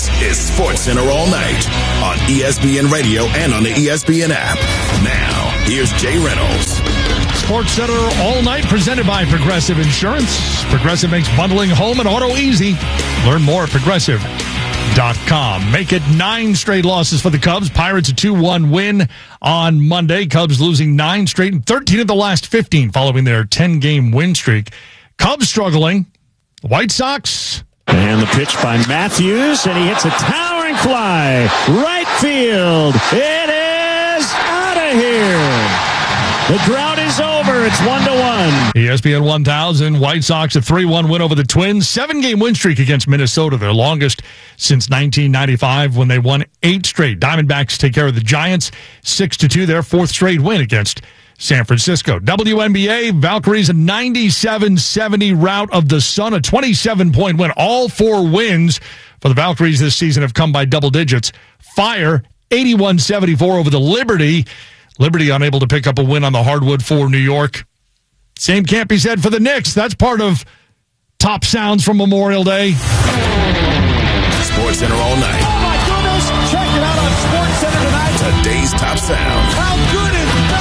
This is SportsCenter All Night on ESPN Radio and on the ESPN app. Now, here's Jay Reynolds. SportsCenter All Night presented by Progressive Insurance. Progressive makes bundling home and auto easy. Learn more at Progressive.com. Make it 9 straight losses for the Cubs. Pirates a 2-1 win on Monday. Cubs losing 9 straight and 13 of the last 15 following their 10-game win streak. Cubs struggling. The White Sox. And the pitch by Matthews, and he hits a towering fly. Right field. It is out of here. The drought is over. It's 1-1. ESPN 1000, White Sox a 3-1 win over the Twins. 7-game win streak against Minnesota, their longest since 1995 when they won 8 straight. Diamondbacks take care of the Giants 6-2, their 4th straight win against San Francisco. WNBA, Valkyries a 97-70 rout of the Sun, a 27-point win. All 4 wins for the Valkyries this season have come by double digits. Fire 81-74 over the Liberty. Liberty unable to pick up a win on the hardwood for New York. Same can't be said for the Knicks. That's part of top sounds from Memorial Day. SportsCenter All Night. Oh my goodness! Check it out on SportsCenter tonight. Today's top sound. How good is that?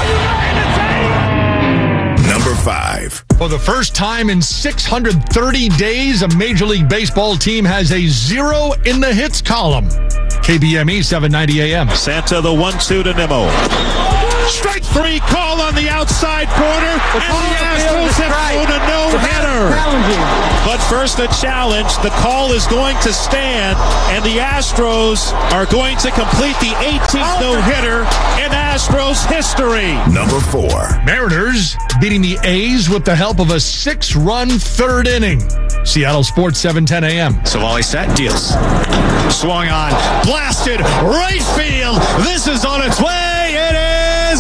Are you ready to take? Number 5. For the first time in 630 days, a Major League Baseball team has a 0 in the hits column. KBME 790 AM. Santa the 1-2 to Nimmo. Strike 3 call on the outside corner, and the Astros have thrown a no-hitter. But first a challenge. The call is going to stand, and the Astros are going to complete the 18th no-hitter in Astros history. Number 4. Mariners beating the A's with the help of a 6-run 3rd inning. Seattle Sports 710 AM. Savali set, deals. Swung on, blasted, right field. This is on its way. It is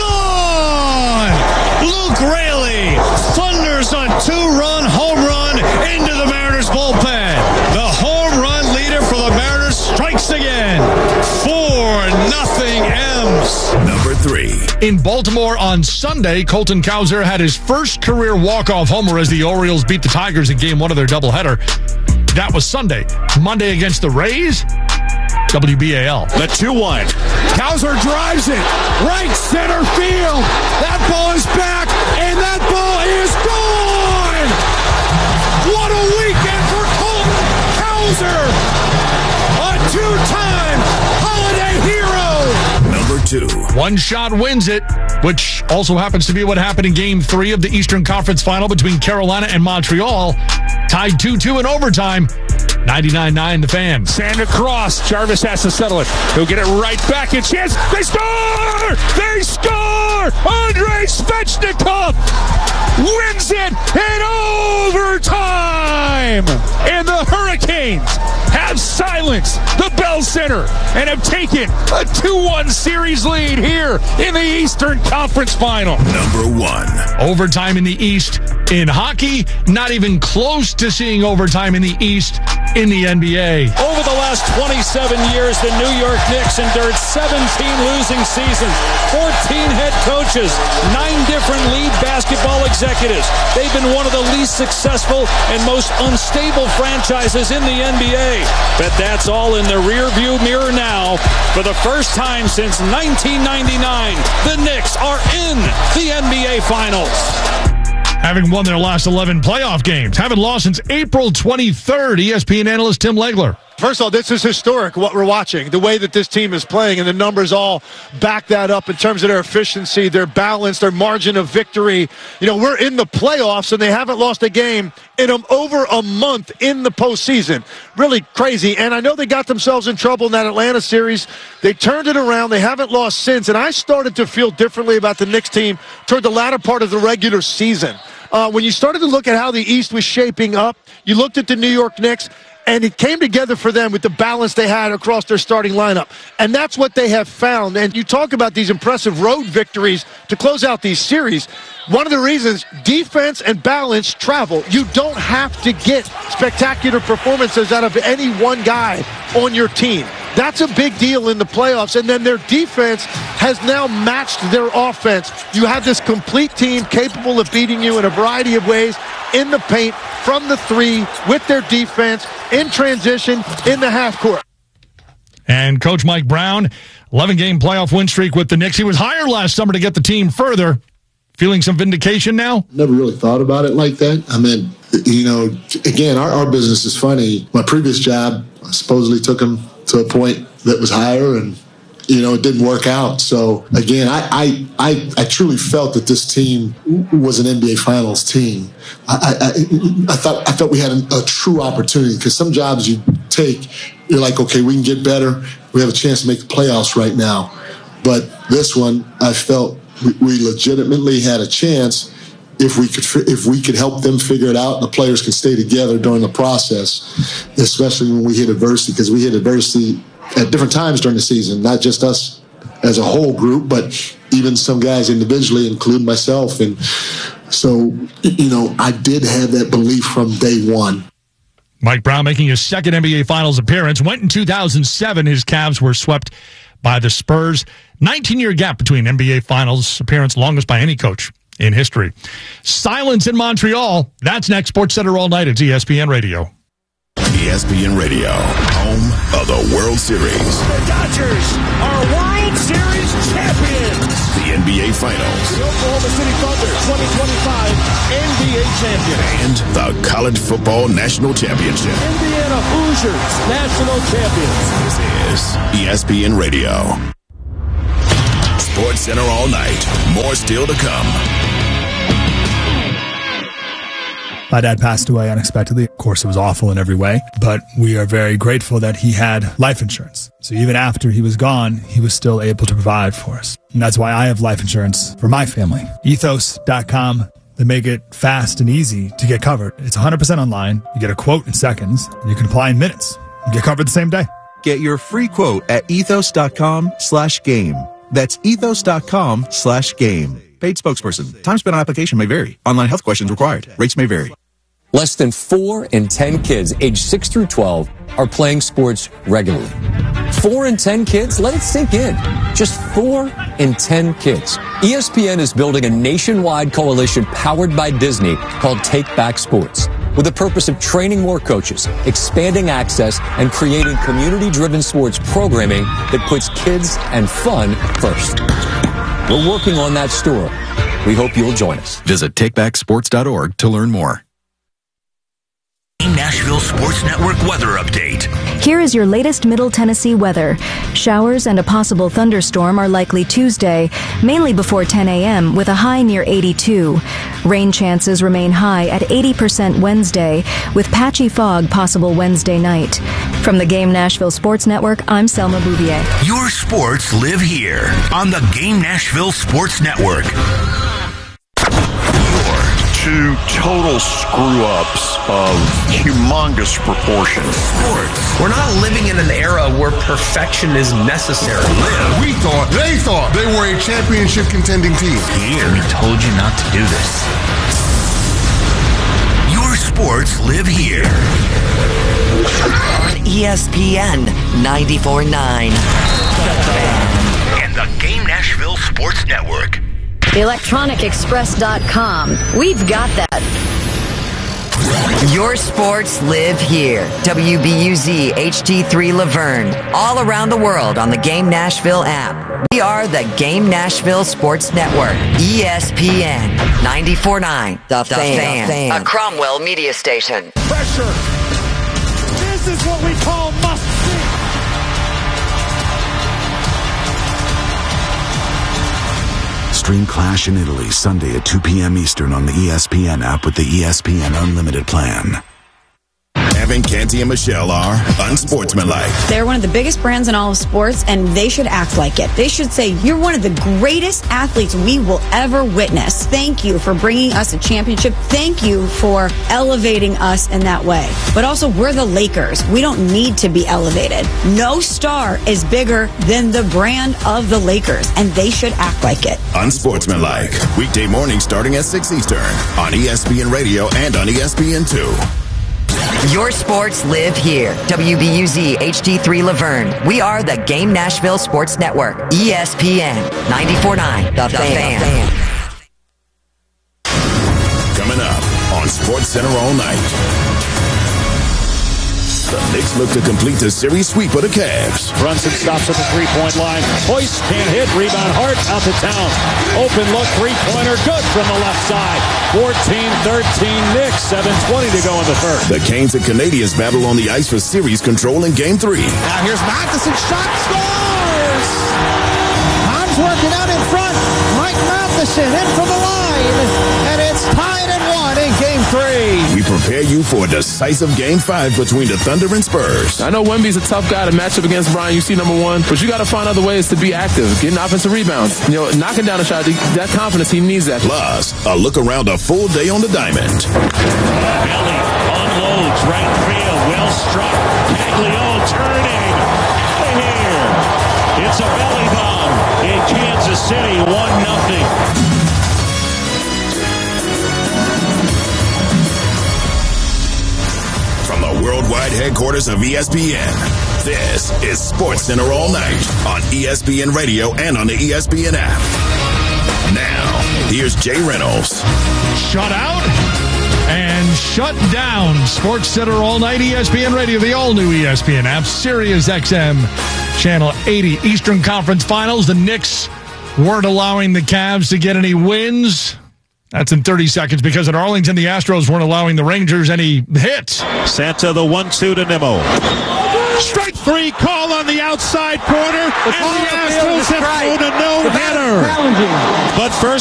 gone. Luke Raley thunders on 2-run home run into the Mariners bullpen. The home run leader for the Mariners strikes again. 4-0 M's. Number 3. In Baltimore on Sunday, Colton Cowser had his first career walk-off homer as the Orioles beat the Tigers in Game 1 of their doubleheader. That was Sunday. Monday against the Rays, WBAL. The 2-1. Cowser drives it right center field. That ball is back, and that ball is gone. What a weekend for Colton Cowser, a 2-time holiday hero. Number 2. One shot wins it, which also happens to be what happened in Game 3 of the Eastern Conference Final between Carolina and Montreal. Tied 2-2 in overtime. 99-9 the Fan. Sand across. Jarvis has to settle it. He'll get it right back. A chance. They score! They score! Andrei Svechnikov wins it in overtime! And the Hurricanes have silenced the Bell Center and have taken a 2-1 series lead here in the Eastern Conference Final. Number 1. Overtime in the East in hockey. Not even close to seeing overtime in the East in the NBA. Over the last 27 years, the New York Knicks endured 17 losing seasons, 14 head coaches, 9 different lead basketball executives. They've been one of the least successful and most unstable franchises in the NBA. But that's all in the rearview mirror now. For the first time since 1999, the Knicks are in the NBA Finals. Having won their last 11 playoff games. Haven't lost since April 23rd. ESPN analyst Tim Legler. First of all, this is historic, what we're watching. The way that this team is playing, and the numbers all back that up in terms of their efficiency, their balance, their margin of victory. You know, we're in the playoffs, and they haven't lost a game in over a month in the postseason. Really crazy. And I know they got themselves in trouble in that Atlanta series. They turned it around. They haven't lost since. And I started to feel differently about the Knicks team toward the latter part of the regular season. When you started to look at how the East was shaping up, you looked at the New York Knicks, and it came together for them with the balance they had across their starting lineup. And that's what they have found. And you talk about these impressive road victories to close out these series. One of the reasons, defense and balance travel. You don't have to get spectacular performances out of any one guy on your team. That's a big deal in the playoffs. And then their defense has now matched their offense. You have this complete team capable of beating you in a variety of ways. in the paint, from the three, with their defense, in transition, in the half court. And Coach Mike Brown, 11-game playoff win streak with the Knicks. He was hired last summer to get the team further. Feeling some vindication now? Never really thought about it like that. I mean, again, our business is funny. My previous job supposedly took him to a point that was higher, and it didn't work out. So again, I truly felt that this team was an NBA Finals team. I thought we had a true opportunity, because some jobs you take, you're like, okay, we can get better. We have a chance to make the playoffs right now. But this one, I felt we legitimately had a chance if we could help them figure it out, and the players can stay together during the process, especially when we hit adversity, because we hit adversity at different times during the season, not just us as a whole group, but even some guys individually, including myself. And so, I did have that belief from day one. Mike Brown making his second NBA Finals appearance. Went in 2007. His Cavs were swept by the Spurs. 19-year gap between NBA Finals appearance, longest by any coach in history. Silence in Montreal. That's next. Sports Center all night. It's ESPN Radio. ESPN Radio, home of the World Series. The Dodgers are World Series champions. The NBA Finals. The Oklahoma City Thunder 2025 NBA champion. And the College Football National Championship. Indiana Hoosiers national champions. This is ESPN Radio. Sports Center all night. More still to come. My dad passed away unexpectedly. Of course, it was awful in every way, but we are very grateful that he had life insurance. So even after he was gone, he was still able to provide for us. And that's why I have life insurance for my family. Ethos.com. They make it fast and easy to get covered. It's 100% online. You get a quote in seconds, and you can apply in minutes. You get covered the same day. Get your free quote at ethos.com/game. That's ethos.com/game. Paid spokesperson. Time spent on application may vary. Online health questions required. Rates may vary. Less than 4 in 10 kids aged 6 through 12 are playing sports regularly. 4 in 10 kids? Let it sink in. Just 4 in 10 kids. ESPN is building a nationwide coalition powered by Disney called Take Back Sports, with the purpose of training more coaches, expanding access, and creating community-driven sports programming that puts kids and fun first. We're working on that story. We hope you'll join us. Visit takebacksports.org to learn more. Nashville Sports Network weather update. Here is your latest Middle Tennessee weather. Showers and a possible thunderstorm are likely Tuesday, mainly before 10 a.m. with a high near 82. Rain chances remain high at 80% Wednesday, with patchy fog possible Wednesday night. From the Game Nashville Sports Network, I'm Selma Bouvier. Your sports live here on the Game Nashville Sports Network. Two total screw-ups of humongous proportions. Sports. We're not living in an era where perfection is necessary. They thought they were a championship contending team. Here, we told you not to do this. Your sports live here. On ESPN 94.9. The Fan. And the Game Nashville Sports Network. ElectronicExpress.com. We've got that. Your sports live here. WBUZ HD3 Laverne. All around the world on the Game Nashville app. We are the Game Nashville Sports Network. ESPN 94.9. The Fan. A Cromwell media station. Pressure. This is what we call must-see. Stream Clash in Italy Sunday at 2 p.m. Eastern on the ESPN app with the ESPN Unlimited plan. Evan, Canty, and Michelle are unsportsmanlike. They're one of the biggest brands in all of sports, and they should act like it. They should say, you're one of the greatest athletes we will ever witness. Thank you for bringing us a championship. Thank you for elevating us in that way. But also, we're the Lakers. We don't need to be elevated. No star is bigger than the brand of the Lakers, and they should act like it. Unsportsmanlike. Weekday morning starting at 6 Eastern on ESPN Radio and on ESPN2. Your sports live here. WBUZ HD3 Laverne. We are the Game Nashville Sports Network. ESPN 94.9. The Fan. Coming up on Sports Sports Center all night. The Knicks look to complete the series sweep of the Cavs. Brunson stops at the three-point line. Hoist can't hit. Rebound Hart out to town. Open look, three-pointer, good from the left side. 14-13 Knicks. 7:20 to go in the first. The Canes and Canadians battle on the ice for series control in Game 3. Now here's Matheson. Shot scores! Hans working out in front. Mike Matheson in from the line. And it's tied at 1 in Game 3. We prepare you for a decisive Game 5 between the Thunder and Spurs. I know Wemby's a tough guy to match up against Brian. You see number one, but you got to find other ways to be active, getting offensive rebounds, knocking down a shot. That confidence, he needs that. Plus, a look around a full day on the diamond. Belly unloads right field, well struck. Caglione turning. Here, it's a belly bomb in Kansas City, 1-0. Worldwide headquarters of ESPN. This is Sports Center all night on ESPN Radio and on the ESPN app. Now, here's Jay Reynolds. Shut out and shut down. Sports Center all night, ESPN Radio, the all-new ESPN app, Sirius XM, Channel 80. Eastern Conference Finals. The Knicks weren't allowing the Cavs to get any wins. That's in 30 seconds because in Arlington, the Astros weren't allowing the Rangers any hits. Santa the 1-2 to Nimmo. Strike three call on the outside corner, and the Astros have thrown a no-hitter. But first